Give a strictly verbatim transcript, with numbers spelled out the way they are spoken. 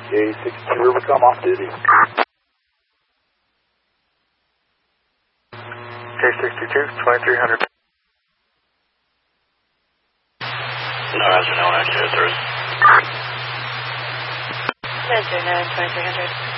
K sixty-two Rivercom off duty. K sixty-two, twenty-three hundred. No, as you know, actually, it's Measure nine, twenty-three hundred.